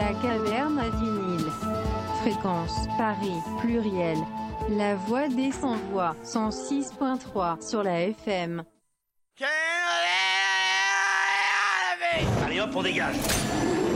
La caverne à vinyle. Fréquence, Paris, pluriel. La voix des sans-voix, 106.3 sur la FM. Allez hop, on dégage.